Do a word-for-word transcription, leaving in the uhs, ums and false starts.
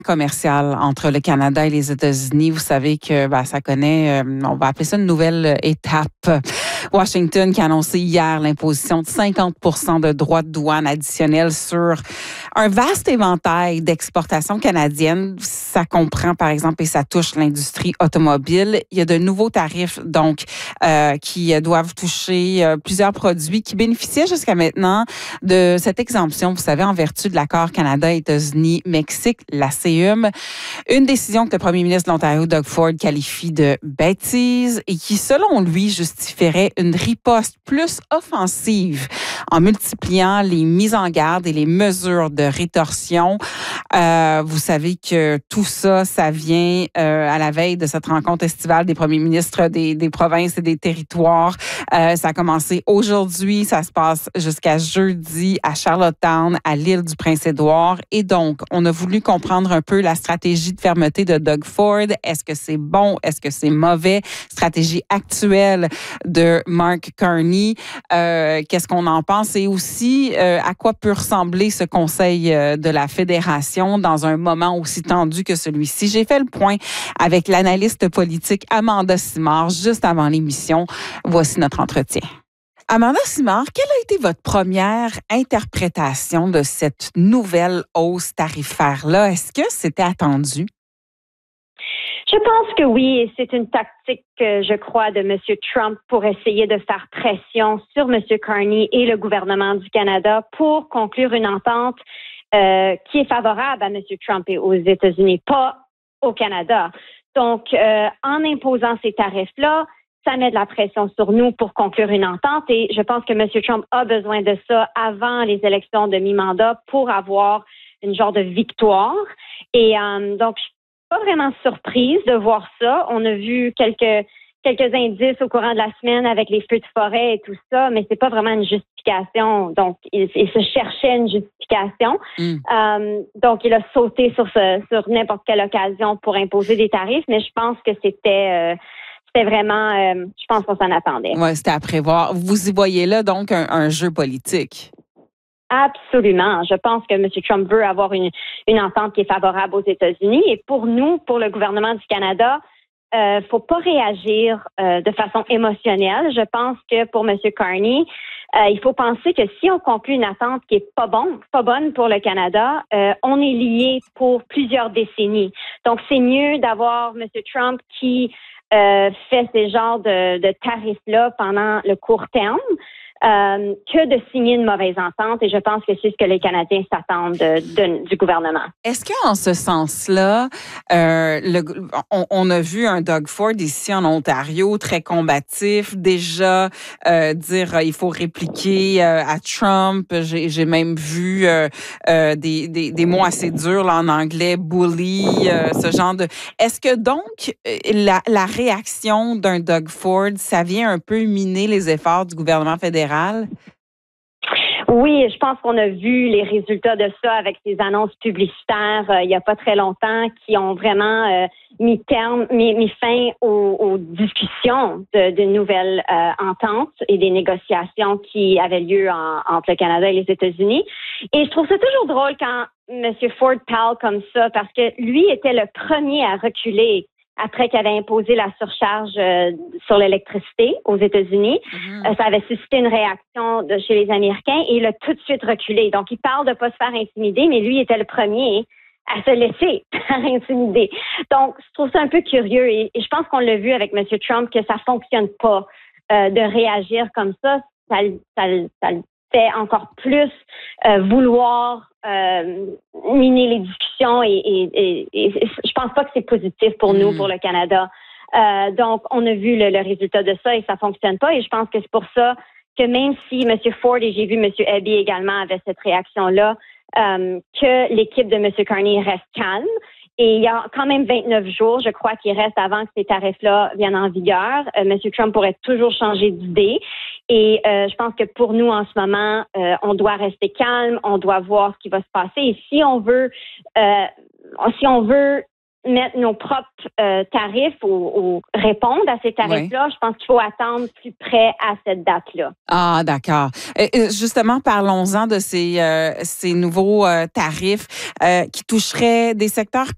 Commercial entre le Canada et les États-Unis. Vous savez que ben, ça connaît, euh, on va appeler ça une nouvelle étape. Washington qui a annoncé hier l'imposition de cinquante pour cent de droits de douane additionnels sur un vaste éventail d'exportations canadiennes. Ça comprend, par exemple, et ça touche l'industrie automobile. Il y a de nouveaux tarifs, donc, euh, qui doivent toucher euh, plusieurs produits qui bénéficiaient jusqu'à maintenant de cette exemption, vous savez, en vertu de l'accord Canada-États-Unis-Mexique, la C E M. Une décision que le premier ministre de l'Ontario, Doug Ford, qualifie de bêtise et qui, selon lui, justifierait une riposte plus offensive en multipliant les mises en garde et les mesures de rétorsion. Euh, vous savez que tout ça, ça vient euh, à la veille de cette rencontre estivale des premiers ministres des, des provinces et des territoires. Euh, ça a commencé aujourd'hui, ça se passe jusqu'à jeudi à Charlottetown, à l'île du Prince-Édouard. Et donc, on a voulu comprendre un peu la stratégie de fermeté de Doug Ford. Est-ce que c'est bon? Est-ce que c'est mauvais? Stratégie actuelle de Mark Carney. Euh, qu'est-ce qu'on en pense? Et aussi, euh, à quoi peut ressembler ce conseil euh, de la Fédération dans un moment aussi tendu que celui-ci? J'ai fait le point avec l'analyste politique Amanda Simard juste avant l'émission. Voici notre entretien. Amanda Simard, quelle a été votre première interprétation de cette nouvelle hausse tarifaire-là? Est-ce que c'était attendu? Je pense que oui, c'est une tactique, je crois, de M. Trump pour essayer de faire pression sur M. Carney et le gouvernement du Canada pour conclure une entente euh, qui est favorable à M. Trump et aux États-Unis, pas au Canada. Donc, euh, en imposant ces tarifs-là, ça met de la pression sur nous pour conclure une entente et je pense que M. Trump a besoin de ça avant les élections de mi-mandat pour avoir une genre de victoire. Et euh, donc, je suis pas vraiment surprise de voir ça. On a vu quelques quelques indices au courant de la semaine avec les feux de forêt et tout ça, mais c'est pas vraiment une justification. Donc, il, il se cherchait une justification. Mm. Euh, donc, il a sauté sur ce, sur n'importe quelle occasion pour imposer des tarifs, mais je pense que c'était... Euh, C'était vraiment, euh, je pense qu'on s'en attendait. Oui, c'était à prévoir. Vous y voyez là donc un, un jeu politique? Absolument. Je pense que M. Trump veut avoir une, une entente qui est favorable aux États-Unis. Et pour nous, pour le gouvernement du Canada, euh, faut pas réagir euh, de façon émotionnelle. Je pense que pour M. Carney, euh, il faut penser que si on conclut une attente qui est pas bonne, pas bonne pour le Canada, euh, on est lié pour plusieurs décennies. Donc, c'est mieux d'avoir M. Trump qui Euh, fait ces genres de, de tarifs-là pendant le court terme euh, que de signer une mauvaise entente. Et je pense que c'est ce que les Canadiens s'attendent de, de, du gouvernement. Est-ce qu'en ce sens-là, euh, le, on, on a vu un Doug Ford ici en Ontario très combatif, déjà euh, dire euh, il faut répliquer euh, à Trump. J'ai, j'ai même vu euh, euh, des, des, des mots assez durs là, en anglais, bully, euh, ce genre de... Est-ce que donc la, la réaction d'un Doug Ford, ça vient un peu miner les efforts du gouvernement fédéral? Oui, je pense qu'on a vu les résultats de ça avec ces annonces publicitaires euh, il n'y a pas très longtemps qui ont vraiment euh, mis terme, mis, mis fin aux, aux discussions de, de nouvelles euh, ententes et des négociations qui avaient lieu en, entre le Canada et les États-Unis. Et je trouve ça toujours drôle quand M. Ford parle comme ça parce que lui était le premier à reculer après qu'il avait imposé la surcharge euh, sur l'électricité aux États-Unis. Mm-hmm. Euh, ça avait suscité une réaction de chez les Américains et il a tout de suite reculé. Donc, il parle de ne pas se faire intimider, mais lui était le premier à se laisser faire intimider. Donc, je trouve ça un peu curieux et, et je pense qu'on l'a vu avec M. Trump que ça ne fonctionne pas euh, de réagir comme ça. Ça, ça, ça le fait encore plus euh, vouloir euh, miner les discussions et, et, et, et je pense pas que c'est positif pour nous, mmh. pour le Canada. Euh, donc, on a vu le, le résultat de ça et ça fonctionne pas et je pense que c'est pour ça que même si M. Ford et j'ai vu M. Abbey également avaient cette réaction-là, euh, que l'équipe de M. Carney reste calme. Et il y a quand même vingt-neuf jours, je crois, qu'il reste avant que ces tarifs-là viennent en vigueur. Euh, M. Trump pourrait toujours changer d'idée. Et euh, je pense que pour nous, en ce moment, euh, on doit rester calme, on doit voir ce qui va se passer. Et si on veut, euh, si on veut mettre nos propres euh, tarifs ou, ou répondre à ces tarifs-là, oui. Je pense qu'il faut attendre plus près à cette date-là. Ah, d'accord. Et justement, parlons-en de ces, euh, ces nouveaux euh, tarifs euh, qui toucheraient des secteurs